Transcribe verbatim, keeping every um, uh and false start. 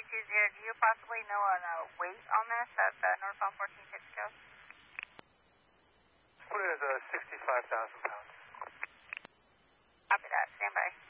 two zero. Do you possibly know a uh, weight on this at the northbound fourteen fifty coast? Put it as uh, sixty-five thousand pounds. Copy that. Stand by.